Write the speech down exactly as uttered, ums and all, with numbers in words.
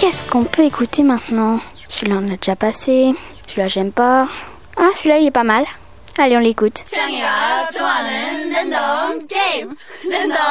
qu'est-ce qu'on peut écouter maintenant? Celui-là on a déjà passé. Celui-là j'aime pas. Ah, celui-là il est pas mal. Allez, on l'écoute. 창이가 좋아하는 랜덤 게임. 랜덤